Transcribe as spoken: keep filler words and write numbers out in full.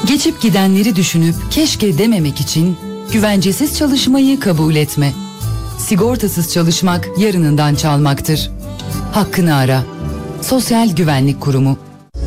Geçip gidenleri düşünüp keşke dememek için güvencesiz çalışmayı kabul etme. Sigortasız çalışmak yarınından çalmaktır. Hakkını ara. Sosyal Güvenlik Kurumu.